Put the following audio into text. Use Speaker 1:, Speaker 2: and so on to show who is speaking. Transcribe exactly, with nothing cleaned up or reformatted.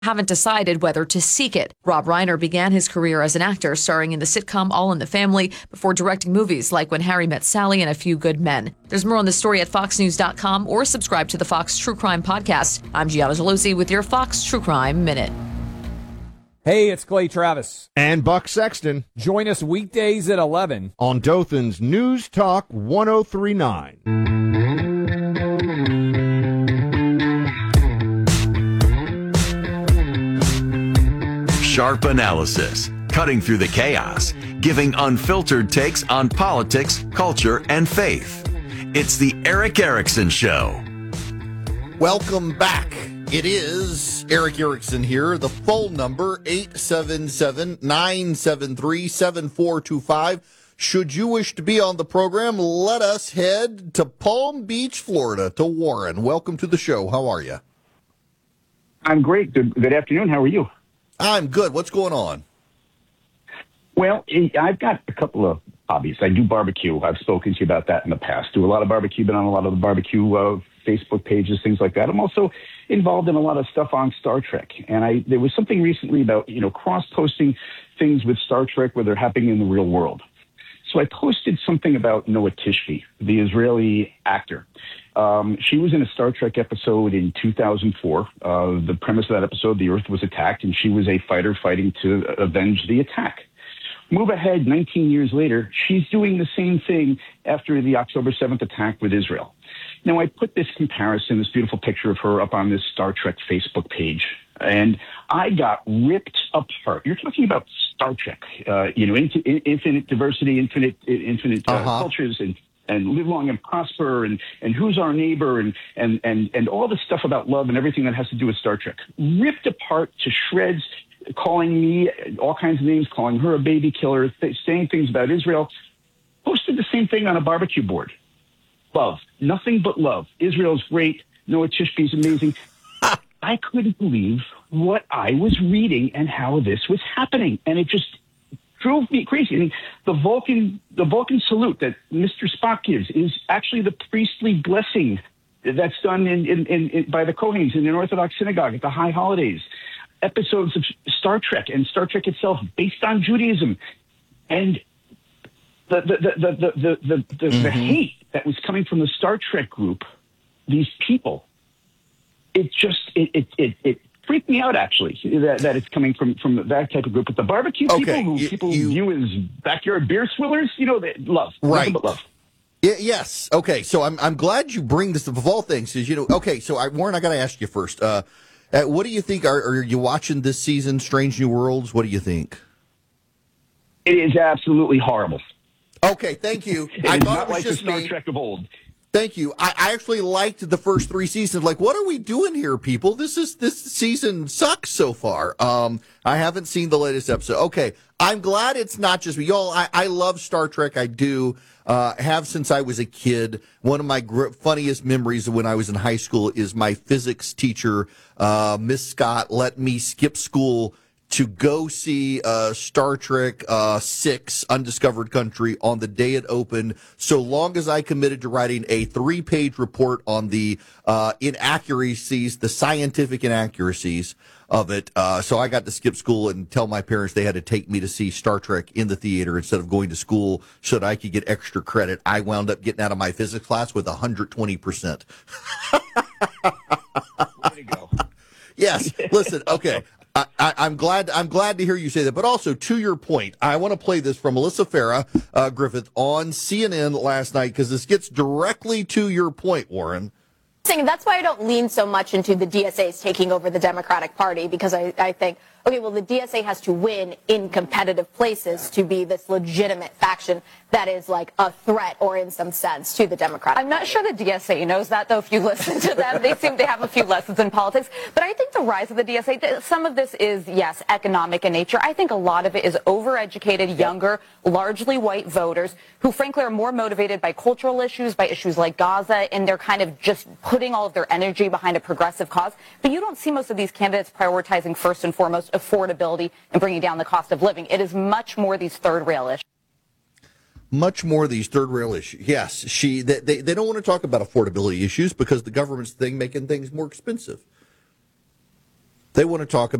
Speaker 1: haven't decided whether to seek it. Rob Reiner began his career as an actor, starring in the sitcom All in the Family, before directing movies like When Harry Met Sally and A Few Good Men. There's more on the story at fox news dot com or subscribe to the Fox True Crime Podcast. I'm Gianna Gelosi with your Fox True Crime Minute.
Speaker 2: Hey, it's Clay Travis.
Speaker 3: And Buck Sexton.
Speaker 2: Join us weekdays at eleven
Speaker 3: on Dothan's News Talk ten thirty-nine.
Speaker 4: Sharp analysis, cutting through the chaos, giving unfiltered takes on politics, culture, and faith. It's the Erick Erickson Show.
Speaker 5: Welcome back. It is Erick Erickson here. The phone number, eight seven seven, nine seven three, seven four two five. Should you wish to be on the program, let us head to Palm Beach, Florida, to Warren. Welcome to the show. How are you?
Speaker 6: I'm great. Good, good afternoon. How are you?
Speaker 5: I'm good. What's going on?
Speaker 6: Well, I've got a couple of hobbies. I do barbecue. I've spoken to you about that in the past. Do a lot of barbecue, been on a lot of the barbecue uh, Facebook pages, things like that. I'm also involved in a lot of stuff on Star Trek. And I there was something recently about, you know, cross-posting things with Star Trek where they're happening in the real world. So I posted something about Noah Tishby, the Israeli actor. Um, she was in a Star Trek episode in two thousand four. Uh, the premise of that episode, the Earth was attacked, and she was a fighter fighting to avenge the attack. Move ahead nineteen years later, she's doing the same thing after the October seventh attack with Israel. Now, I put this comparison, this beautiful picture of her up on this Star Trek Facebook page, and I got ripped apart. You're talking about Star Trek, uh, you know, in, in, infinite diversity, infinite infinite uh,
Speaker 5: uh-huh.
Speaker 6: cultures, and, and live long and prosper, and, and who's our neighbor, and, and, and, and all the stuff about love and everything that has to do with Star Trek. Ripped apart to shreds, calling me all kinds of names, calling her a baby killer, th- saying things about Israel. Posted the same thing on a barbecue board. Love. Nothing but love. Israel's great. Noah Tishby's amazing. I couldn't believe what I was reading and how this was happening. And it just drove me crazy. I mean, the Vulcan, the Vulcan salute that Mister Spock gives is actually the priestly blessing that's done in, in, in, in by the Kohanes in the Orthodox synagogue at the high holidays. Episodes of Star Trek and Star Trek itself based on Judaism. And the the the the the the, the, the, mm-hmm. the hate that was coming from the Star Trek group, these people, it just it it it, it freaked me out actually that, that it's coming from, from that type of group. But the barbecue
Speaker 5: Okay,
Speaker 6: people who
Speaker 5: you,
Speaker 6: people
Speaker 5: you,
Speaker 6: view as backyard beer swillers, you know, they love
Speaker 5: right.
Speaker 6: nothing but love.
Speaker 5: Y- yes. Okay. So I'm I'm glad you bring this up of all things. Is you know okay. So I, Warren, I got to ask you first. Uh, uh, what do you think? Are, are you watching this season, Strange New Worlds? What do you think?
Speaker 6: It is absolutely horrible.
Speaker 5: Okay, thank you.
Speaker 6: It
Speaker 5: I
Speaker 6: is
Speaker 5: thought
Speaker 6: not
Speaker 5: it was
Speaker 6: like
Speaker 5: just
Speaker 6: the Star
Speaker 5: me.
Speaker 6: Trek of old.
Speaker 5: Thank you. I, I actually liked the first three seasons. Like, what are we doing here, people? This is this season sucks so far. Um, I haven't seen the latest episode. Okay, I'm glad it's not just me. Y'all, I, I love Star Trek. I do. Uh, have since I was a kid. One of my gr- funniest memories of when I was in high school is my physics teacher, uh, Miss Scott, let me skip school to go see uh, Star Trek uh, six, Undiscovered Country, on the day it opened, so long as I committed to writing a three-page report on the uh, inaccuracies, the scientific inaccuracies of it. Uh, so I got to skip school and tell my parents they had to take me to see Star Trek in the theater instead of going to school so that I could get extra credit. I wound up getting out of my physics class with one hundred twenty percent.
Speaker 6: Way to go.
Speaker 5: Yes. Listen, okay. I, I, I'm glad. I'm glad to hear you say that. But also, to your point, I want to play this from Melissa Farah uh, Griffith on C N N last night because this gets directly to your point, Warren.
Speaker 7: That's why I don't lean so much into the D S A's taking over the Democratic Party, because I, I think, okay, well, the D S A has to win in competitive places to be this legitimate faction that is like a threat, or in some sense, to the Democratic
Speaker 8: I'm not sure the D S A knows that, though, if you listen to them. They seem to have a few lessons in politics. But I think the rise of the D S A, some of this is, yes, economic in nature. I think a lot of it is overeducated, younger, largely white voters who, frankly, are more motivated by cultural issues, by issues like Gaza, and they're kind of just putting all of their energy behind a progressive cause. But you don't see most of these candidates prioritizing, first and foremost, affordability and bringing down the cost of living. It is much more these third-rail issues.
Speaker 5: Much more of these third rail issues. Yes, she. They, they they don't want to talk about affordability issues because the government's thing making things more expensive. They want to talk